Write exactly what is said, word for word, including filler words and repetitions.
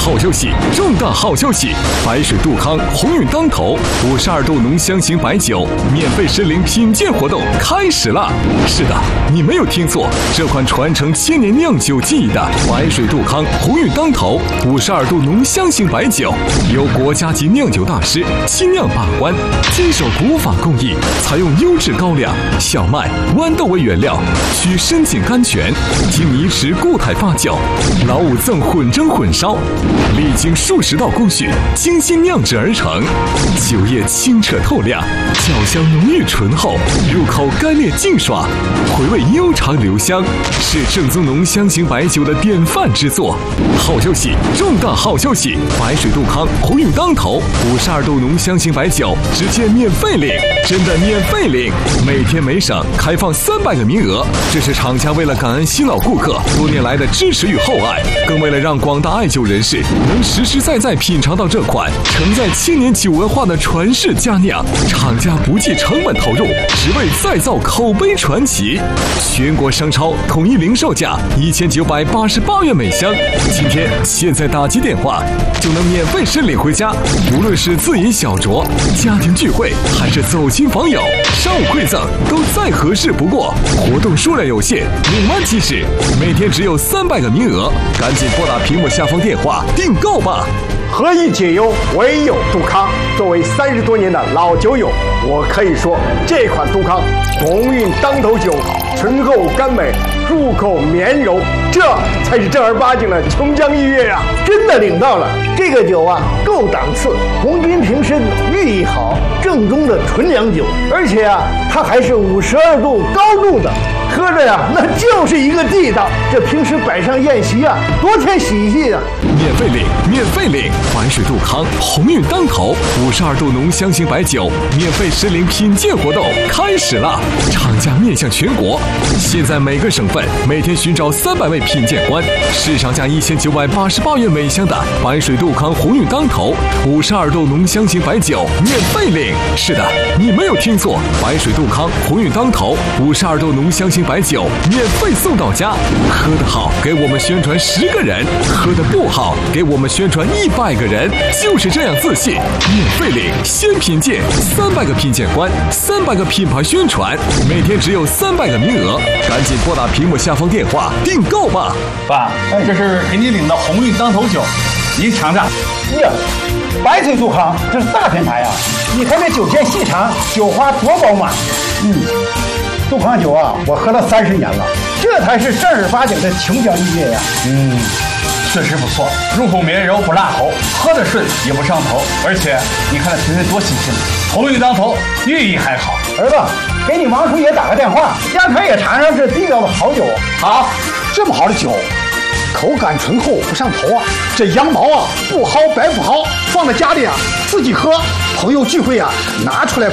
好消息，重大好消息！白水杜康鸿运当头，五十二度浓香型白酒免费申领品鉴活动开始了。是的，你没有听错，这款传承千年酿酒技艺的白水杜康鸿运当头五十二度浓香型白酒，由国家级酿酒大师精酿把关，坚守古法工艺，采用优质高粱、小麦、豌豆为原料，取深井甘泉，经泥池固态发酵，老五赠混蒸混烧，历经数十道工序，精心酿制而成。酒液清澈透亮，酒香浓郁醇厚，入口干裂净爽，回味悠长留香，是正宗浓香型白酒的典范之作。好消息，重大好消息！白水杜康鸿运当头五十二度浓香型白酒直接免费领，真的免费领！每天每省开放三百个名额，这是厂家为了感恩新老顾客多年来的支持与厚爱，更为了让广大爱酒人士能实实在在品尝到这款承载千年酒文化的传世佳酿，厂家不计成本投入，只为再造口碑传奇。全国商超统一零售价一千九百八十八元每箱，今天现在打击电话就能免费申领回家。无论是自饮小酌、家庭聚会，还是走亲访友、商务馈赠，都再合适不过。活动数量有限，领完即止，每天只有三百个名额，赶紧拨打屏幕下方电话订购吧。 何以解忧，唯有杜康。作为三十多年的老酒友，我可以说，这款杜康鸿运当头酒，醇厚甘美，入口绵柔，这才是正儿八经的琼浆玉液啊！ 真的领到了，这个酒啊，够档次，红金瓶身，寓意好，正宗的纯粮酒，而且啊，它还是五十二度高度的。喝着呀，那就是一个地道。这平时摆上宴席啊，多添喜气啊！ 免费领，免费领！白水杜康鸿运当头五十二度浓香型白酒免费申领品鉴活动开始了，厂家面向全国，现在每个省份每天寻找三百位品鉴官，市场价一千九百八十八元每箱的白水杜康鸿运当头五十二度浓香型白酒免费领。是的，你没有听错，白水杜康鸿运当头五十二度浓香型白酒免费送到家。喝得好，给我们宣传十个人；喝得不好，给我们宣传一百个人。就是这样自信，免费领，先品鉴，三百个品鉴官，三百个品牌宣传，每天只有三百个名额，赶紧拨打屏幕下方电话订购吧。 爸，这是给你领的鸿运当头酒，您尝尝。 呀，白水杜康，这是大品牌呀！你看这酒线细长，酒花多饱满。嗯。杜康酒啊，我喝了三十年了，这才是正儿八经的琼浆玉液呀。 嗯，确实不错，入口绵柔不辣喉，喝得顺也不上头，而且你看这瓶子多新鲜，鸿运当头，寓意还好。 儿子，给你王叔爷打个电话，让他也尝尝这地道的好酒。 好，这么好的酒，口感醇厚不上头啊，这羊毛啊不薅白不薅，放在家里啊自己喝，朋友聚会啊拿出来